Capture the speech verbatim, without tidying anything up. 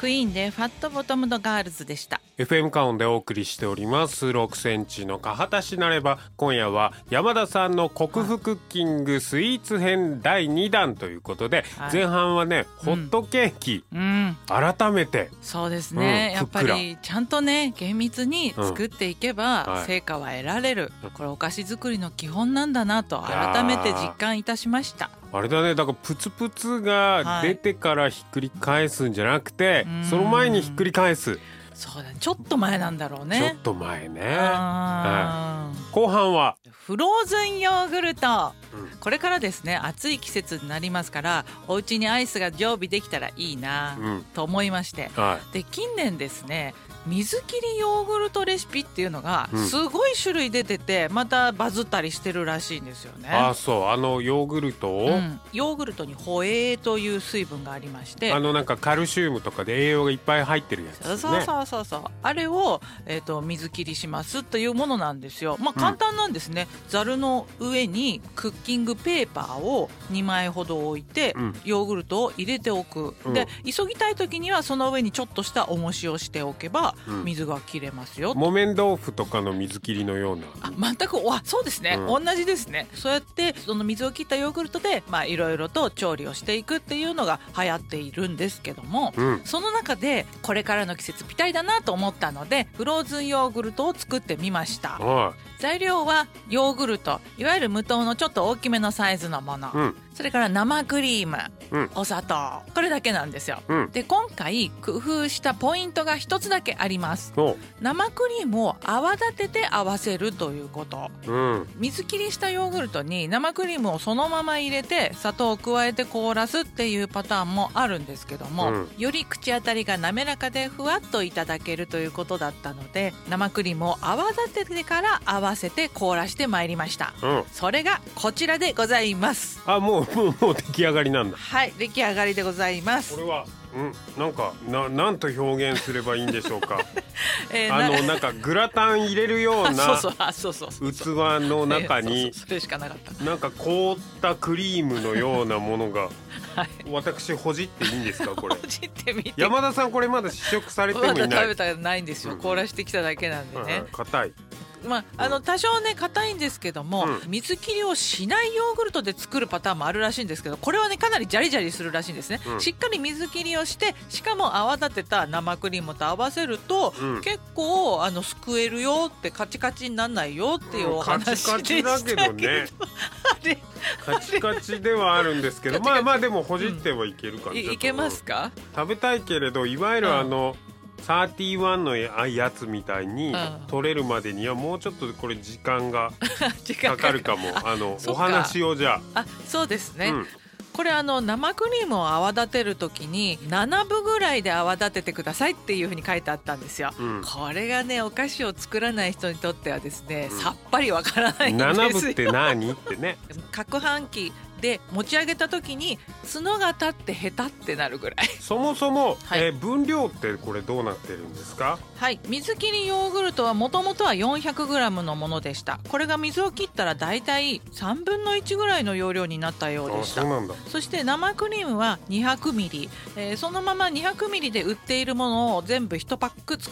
クイーンでファットボトムドガールズでした。 エフエム カウンでお送りしておりますろくセンチのカハタシなれば、今夜は山田さんの克服クッキングスイーツ編だいにだんということで、はい、前半はねホットケーキ、うん、改めてそうですね、うん、やっぱりちゃんとね厳密に作っていけば成果は得られる、うんはい、これお菓子作りの基本なんだなと改めて実感いたしました。 あれだね、だからプツプツが出てからひっくり返すんじゃなくて、はい、その前にひっくり返す。 そうだね、ちょっと前なんだろうね。 ちょっと前ね、はい、後半はフローズンヨーグルト、うん、これからですね暑い季節になりますから、お家にアイスが常備できたらいいなと思いまして、うんはい、で近年ですね水切りヨーグルトレシピっていうのがすごい種類出てて、またバズったりしてるらしいんですよね。 あ、そう、あのヨーグルトを、うん、 ヨーグルトにホエーという水分がありまして、 あのなんかカルシウムとかで栄養がいっぱい入ってるやつですね。 そうそうそうそう、あれを、えーと、水切りしますというものなんですよ。まあ簡単なんですね、うん、ざるの上にクッキングペーパーをにまいほど置いて、うん、ヨーグルトを入れておく、うん、で急ぎたい時にはその上にちょっとした重しをしておけば水が切れますよ、うん、 木綿豆腐とかの水切りのような。 あ、全く、わ、そうですね、うん、同じですね。そうやってその水を切ったヨーグルトでいろいろと調理をしていくっていうのが流行っているんですけども、うん、その中でこれからの季節ぴったりだなと思ったのでフローズンヨーグルトを作ってみました。材料はヨーグルト、いわゆる無糖のちょっと大きめのサイズのもの、うん、それから生クリーム、うん、お砂糖、これだけなんですよ、うん、で今回工夫したポイントが一つだけあります。生クリームを泡立てて合わせるということ、うん、水切りしたヨーグルトに生クリームをそのまま入れて砂糖を加えて凍らすっていうパターンもあるんですけども、うん、より口当たりが滑らかでふわっといただけるということだったので、生クリームを泡立ててから合わせて凍らしてまいりました、うん、それがこちらでございます。 あ、もう、もう、もう出来上がりなんだ。 はい、出来上がりでございます。 これはうん、なんかな、なんと表現すればいいんでしょうか、えー、あのなんかグラタン入れるような器の中になんか凍ったクリームのようなものがはい、私ほじっていいんですかこれ。 ほじってみて。 山田さんこれまだ試食されてもいない。 まだ食べたないんですよ、うん、凍らしてきただけなんでね。 硬、はいはい、いまあ、あの多少ね硬いんですけども、うん、水切りをしないヨーグルトで作るパターンもあるらしいんですけど、これはねかなりジャリジャリするらしいんですね、うん、しっかり水切りをしてしかも泡立てた生クリームと合わせると、うん、結構あのすくえるよって、カチカチにならないよっていうお話でしたけど、うん、カチカチだけどねあれカチカチではあるんですけどまあまあでもほじってはいけるか、うん、 い, いけますか。 食べたいけれどいわゆるあの、うんサーティワンのやつみたいに取れるまでにはもうちょっとこれ時間がかかるかもあのお話をじゃあ。 あ、そうですね、うん、これあの生クリームを泡立てるときにななぶぐらいで泡立ててくださいっていうふうに書いてあったんですよ、うん、これがねお菓子を作らない人にとってはですね、うん、さっぱりわからないんですよ。ななぶって何ってね攪拌機で持ち上げた時に角が立ってヘタってなるぐらい。 そもそも、はい、えー、分量ってこれどうなってるんですか。 はい、水切りヨーグルトはもともとは よんひゃくグラム のものでした。これが水を切ったらだいたいさんぶんのいちぐらいの容量になったようでした。 あ、そうなんだ。 そして生クリームは にひゃくミリ、えー、そのまま にひゃくミリ で売っているものを全部いちパック